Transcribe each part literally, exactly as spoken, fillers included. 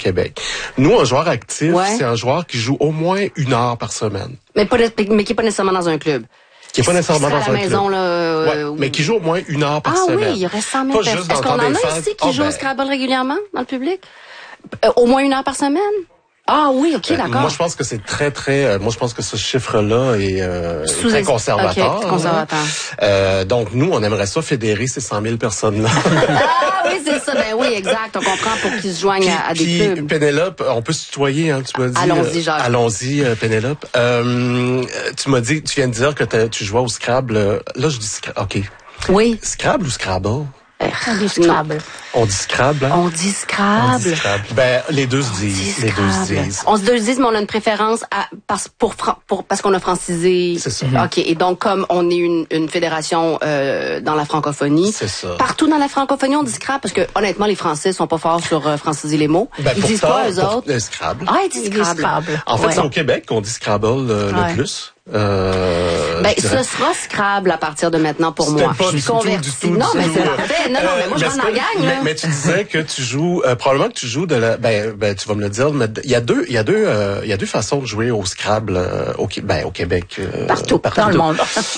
Québec. Nous, un joueur actif, ouais. c'est un joueur qui joue au moins une heure par semaine. Mais, pas, mais qui n'est pas nécessairement dans un club. Qui n'est pas nécessairement dans à la un maison, club. Là, euh, ouais, mais qui joue au moins une heure par ah, semaine. Ah oui, il y aurait cent mille personnes. Est-ce qu'on en a ici qui oh, jouent ben... au Scrabble régulièrement dans le public? Euh, au moins une heure par semaine? Ah oui, ok, d'accord. Moi, je pense que c'est très, très... Euh, moi, je pense que ce chiffre-là est, euh, est très conservateur. Okay, conservateur. Euh, donc, nous, on aimerait ça fédérer ces cent mille personnes-là. Ah oui, c'est ça. Ben oui, exact. On comprend pour qu'ils se joignent puis, à, à des puis, clubs. Pénélope, on peut se tutoyer, hein, tu m'as dit. Allons-y, Jacques. Euh, allons-y, euh, Pénélope. Euh, tu m'as dit, tu viens de dire que tu jouais au Scrabble. Là, je dis Scrabble. OK. Oui. Scrabble ou Scrabble? On dit Scrabble. On dit Scrabble, hein? On dit Scrabble. On dit Scrabble. Ben, les deux se disent. Les deux se disent. On se deux se disent, mais on a une préférence à, parce, pour, pour, parce qu'on a francisé. C'est ça. OK. Et donc, comme on est une, une fédération, euh, dans la francophonie. C'est ça. Partout dans la francophonie, on dit Scrabble, parce que, honnêtement, les Français sont pas forts sur euh, franciser les mots. Ben, ils pourtant, disent quoi, eux autres? Le Scrabble. Ah, ils disent Scrabble. Scrabble. En fait, ouais. c'est au Québec qu'on dit Scrabble euh, ouais. le plus. Euh, ben, ce sera Scrabble à partir de maintenant pour moi. Pas je suis convertie. Non, mais c'est parfait. Non, non, mais moi, je m'en gagne, mais, mais tu disais que tu joues, euh, probablement que tu joues de la, ben, ben, tu vas me le dire, mais il y a deux, il y a deux, euh, il y a deux façons de jouer au Scrabble euh, au, ben, au Québec. Euh, partout, partout, dans le monde.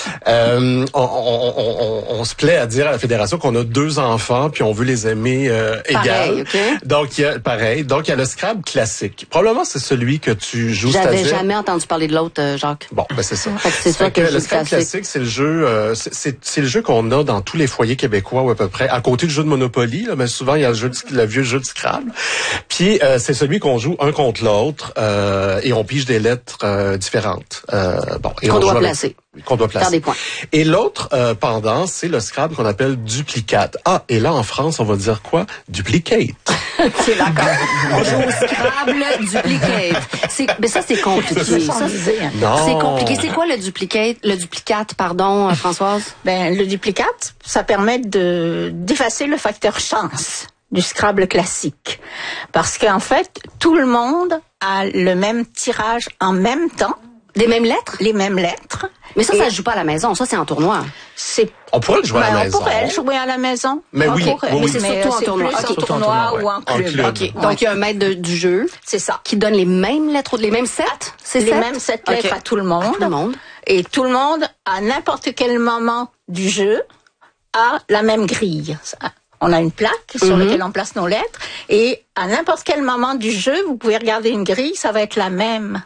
euh, on, on, on, on, on se plaît à dire à la fédération qu'on a deux enfants puis on veut les aimer euh, pareil, égal. Okay. Donc, il y a, pareil. Donc, il y a le Scrabble classique. Probablement, c'est celui que tu joues. J'avais jamais entendu parler de l'autre, euh, Jacques. Bon, ben, c'est ça. C'est ça que, que je le Scrabble classique, classique c'est le jeu, euh, c'est, c'est le jeu qu'on a dans tous les foyers québécois ou à peu près. À côté du jeu de Monopoly, là, mais souvent il y a le jeu, de, le vieux jeu de Scrabble. Puis euh, c'est celui qu'on joue un contre l'autre euh, et on pige des lettres euh, différentes. Euh, bon, et qu'on on doit placer. Avec, qu'on doit placer. Faire des points. Et l'autre euh, pendant, c'est le Scrabble qu'on appelle duplicate. Ah, et là en France, on va dire quoi? Duplicate. C'est d'accord. On joue au Scrabble duplicate. C'est, mais ça c'est compliqué. Ça, c'est, non. C'est compliqué. C'est quoi le duplicate? Le duplicate, pardon, Françoise? Ben le duplicate, ça permet de d'effacer le facteur chance du Scrabble classique, parce qu'en fait tout le monde a le même tirage en même temps. Des mêmes lettres? Les mêmes lettres. Mais ça, et ça se joue pas à la maison. Ça, c'est en tournoi. C'est. On pourrait le jouer ben, à la maison. On pourrait le jouer à la maison. Mais on oui, pourrait. oui, oui. Mais c'est mais surtout en c'est tournoi. Plus okay. en tournoi ouais. ou en club. En club. Okay. Donc, ouais. Il y a un maître de, du jeu. C'est ça. Qui donne les mêmes lettres, les mêmes sept? C'est les sept? mêmes sept lettres okay. à tout le monde. À tout le monde. Et tout le monde, à n'importe quel moment du jeu, a la même grille. On a une plaque sur mm-hmm. laquelle on place nos lettres. Et à n'importe quel moment du jeu, vous pouvez regarder une grille, ça va être la même.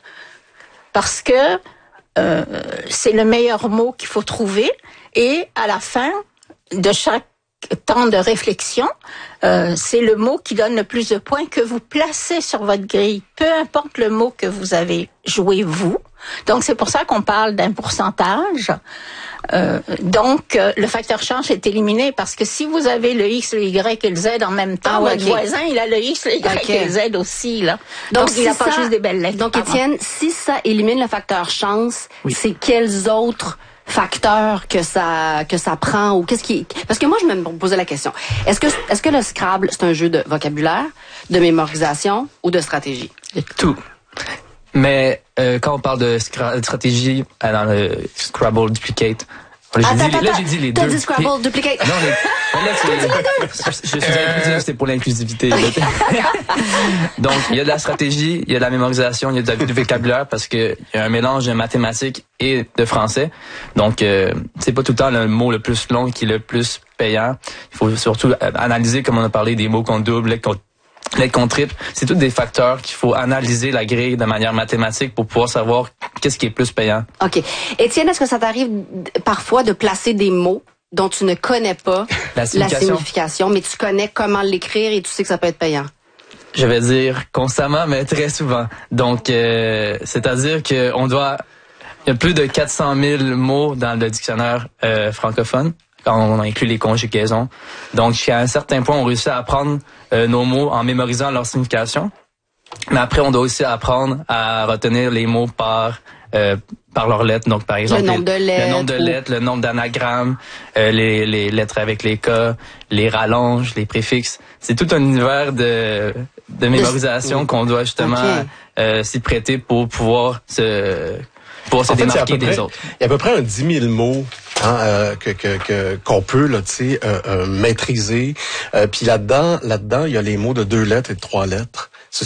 Parce que euh, c'est le meilleur mot qu'il faut trouver. Et à la fin de chaque temps de réflexion, euh, c'est le mot qui donne le plus de points que vous placez sur votre grille. Peu importe le mot que vous avez joué, vous. Donc, c'est pour ça qu'on parle d'un pourcentage. Euh, donc, euh, le facteur chance est éliminé parce que si vous avez le X, le Y et le Z en même temps, ah, ouais, votre okay. voisin, il a le X, le Y okay. et le Z aussi, là. Donc, donc il n'a pas juste des belles lettres. Donc, pardon. Étienne, si ça élimine le facteur chance, oui. c'est quels autres facteurs que ça que ça prend ou qu'est-ce qui parce que moi je me posais la question. Est-ce que est-ce que le Scrabble c'est un jeu de vocabulaire, de mémorisation ou de stratégie? Tout. Mais euh, quand on parle de, scra- de stratégie euh, dans le Scrabble Duplicate, là, j'ai, attends, dit, là, j'ai dit les t'as deux. T'as dit Scrabble et, Duplicate. Non, mais, là, c'est, je, je suis inclusif, c'est pour l'inclusivité. Donc, il y a de la stratégie, il y a de la mémorisation, il y a de la, du vocabulaire parce que il y a un mélange de mathématiques et de français. Donc, euh, c'est pas tout le temps le mot le plus long qui est le plus payant. Il faut surtout analyser, comme on a parlé, des mots qu'on double, qu'on les qu'on triple, c'est tous des facteurs qu'il faut analyser la grille de manière mathématique pour pouvoir savoir qu'est-ce qui est plus payant. OK. Étienne, est-ce que ça t'arrive parfois de placer des mots dont tu ne connais pas la signification, la signification mais tu connais comment l'écrire et tu sais que ça peut être payant? Je vais dire constamment, mais très souvent. Donc, euh, c'est-à-dire que on doit... Il y a plus de quatre cent mille mots dans le dictionnaire euh, francophone, quand on inclut les conjugaisons. Donc, jusqu'à un certain point, on réussit à apprendre euh, nos mots en mémorisant leur signification. Mais après, on doit aussi apprendre à retenir les mots par euh, par leurs lettres. Donc, par exemple, le nombre de lettres, le nombre de lettres, ou... le nombre d'anagrammes, euh, les, les lettres avec les cas, les rallonges, les préfixes. C'est tout un univers de, de mémorisation de... qu'on doit justement okay. euh, s'y prêter pour pouvoir se, pour se en fait, démarquer des près, autres. Il y a à peu près un dix mille mots hein, euh, que, que, que, qu'on peut là, tu sais, euh, euh, maîtriser. Euh, puis là-dedans, là-dedans, il y a les mots de deux lettres et de trois lettres. C'est